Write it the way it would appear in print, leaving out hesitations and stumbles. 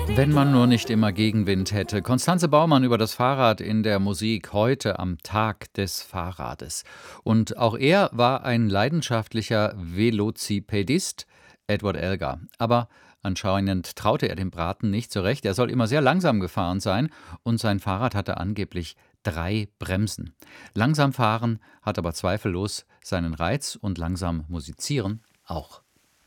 Wenn man nur nicht immer Gegenwind hätte. Constanze Baumann über das Fahrrad in der Musik heute am Tag des Fahrrades. Und auch er war ein leidenschaftlicher Velocipedist, Edward Elgar. Aber anscheinend traute er dem Braten nicht so recht. Er soll immer sehr langsam gefahren sein und sein Fahrrad hatte angeblich 3 Bremsen. Langsam fahren hat aber zweifellos seinen Reiz und langsam musizieren auch.